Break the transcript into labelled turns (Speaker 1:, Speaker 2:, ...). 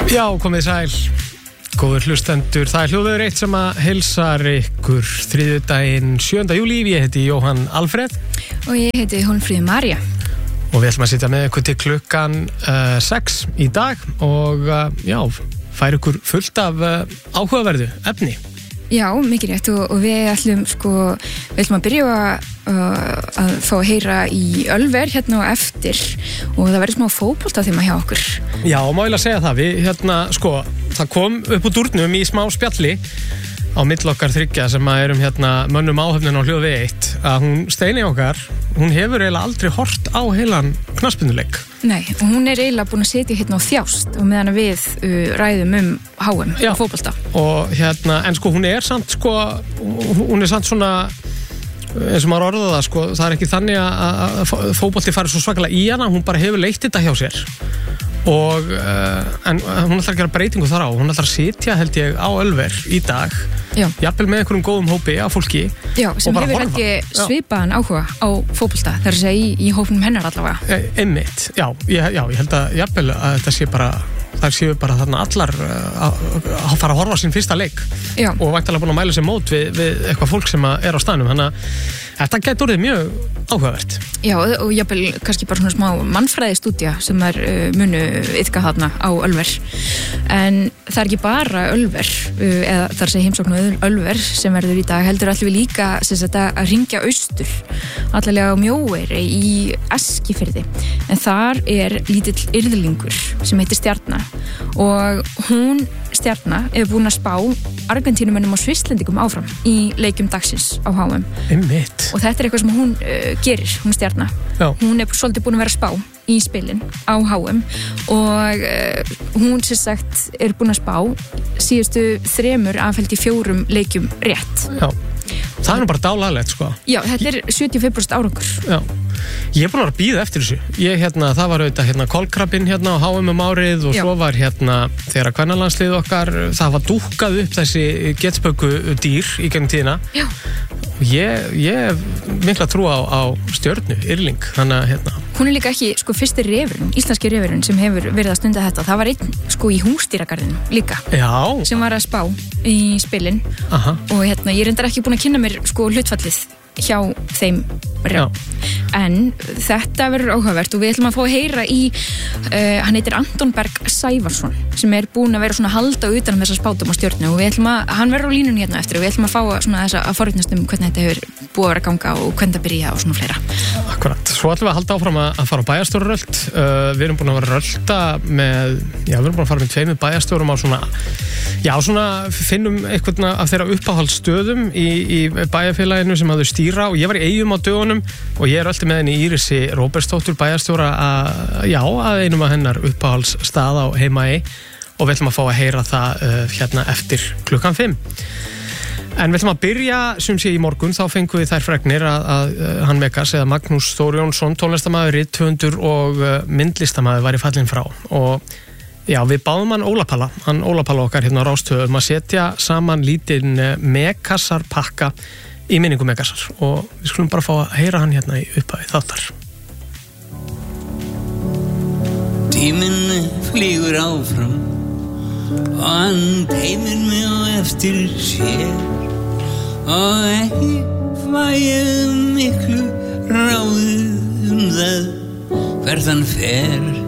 Speaker 1: Já, komið sæl, góður hlustendur. Það hljóðveður eitt sem að heilsar ykkur þriðjudaginn 7. júlí. Ég heiti Jóhann Alfreð.
Speaker 2: Og ég heiti Hólmfríður María.
Speaker 1: Og við ætlum að sitja með ykkur til klukkan 6 í dag og færa ykkur fullt af áhugaverðu efni. Já,
Speaker 2: mikið rétt og við ætlum að byrja að fá að heyra í Ölver hérna á eftir og það verður smá fótboltaþema hjá okkur.
Speaker 1: Já, má ég að segja það, það kom upp úr dúrnum í smá spjalli á milli okkar þriggja sem að erum mönnum áhöfnin á hljóði 1 að hún Steini okkar, hún hefur eiginlega aldrei hort á heilan knattspyrnuleik.
Speaker 2: Nei, og hún er eiginlega búin að setja hérna á þjást og meðan við ræðum HM og fótbolta.
Speaker 1: Og en hún er samt svona eins og maður orðaði það, það er ekki þannig að fótbolti fari svo svakalega í hana, hún bara hefur leitt þetta hjá sér. Og en hún ætlar að gera breytingu þar á, hún ætlar að sitja held ég á Ölver í dag, jafnvel með einhverjum góðum hópi af fólki.
Speaker 2: Já, sem hefur ekki svipaðan áhuga á fótbolta, það er að segja í hópnum hennar allavega.
Speaker 1: Einmitt, já, ég held að jafnvel að þetta sé bara, þær séu bara þarna allar að fara að horfa sín fyrsta leik. Já. Og væntanlega búin að mæla sér mót við eitthvað fólk sem er á staðnum, þannig að þetta getur orðið mjög áhugavert.
Speaker 2: Já, og jafnvel kannski bara svona smá mannfræðistúdía sem munu iðka þarna á Ölver. En það er ekki bara Ölver, eða það er að segja heimsókn á Ölver sem verður í dag, heldur allir við líka að hringja austur, allavega á Mjóeyri í Eskifirði. En þar er lítill yrðlingur sem heitir Stjarna og hún Stjarna er búin að spá Argentínumönnum og Svisslendingum áfram í leikjum dagsins á HM.
Speaker 1: Einmitt.
Speaker 2: Og þetta er eitthvað sem hún gerir, hún Stjarna. Já. Hún er svolítið búin að vera að spá í spilin á HM og hún er búin að spá síðustu 3 af held í 4 leikjum rétt.
Speaker 1: Já, það er nú bara dálalegt
Speaker 2: Já, þetta er 75% árangur.
Speaker 1: Já. Ég er búin að bíða eftir þessu. Það var auðvitað kolkrabbinn á HM árið og svo var þegar kvennalandslið okkar, það var dúkkað upp þessi getspöku dýr í gegnum tíðina. Já. Ég hef mikla trú á Stjörnu, Yrling, þannig að
Speaker 2: Hún er líka ekki fyrsti refurinn, íslenski refurinn sem hefur verið að stunda þetta. Það var einn í húsdýragarðinum líka. Já. Sem var að spá í spilin. Aha. Og ég er reyndar ekki búin að kynna mér hlutfallið hjá þeim en þetta verður áhugavert og við ætlum að fá að heyra í hann heitir Anton Berg Sævarsson sem er búin að vera svona halda utan þessar spátum á Stjörnu og hann verður á línunni hérna eftir og við ætlum að fá þess að forvitnast hvernig þetta hefur búið að vera að ganga og hvernig það byrja og svona fleira.
Speaker 1: Akkurat, svo ætlum við að halda áfram að fara á bæjarstjóraröld. Við erum búin að vera að rölda við erum búin að fara með 2 bæjarstjórum á svona finnum einhvern af þeirra uppáhaldsstöðum í bæjarfélaginu sem þau stýra og ég var í Eyjum á dögunum og ég röldi með henni Írisi Róbertsdóttur bæjarstjóra að einum af hennar uppáhaldsstað á Heimaey og við ætlum að fá að heyra það eftir klukkan 5. En við ætlum að byrja sem sé í morgun, þá fengum við þær fregnir að hann Megas eða Magnús Þór Jónsson, tónlistarmaður, rithöfundur og myndlistarmaður væri fallinn frá og við báðum hann Óla Palla okkar á Rástöðum að setja saman lítinn Megasar pakka í minningu Megasar og við skulum bara fá að heyra hann í upphafi þáttar.
Speaker 3: Tíminn flýgur áfram og hann teymir mig á eftir sér og ekki fæ ég miklu ráðið það hvert hann fer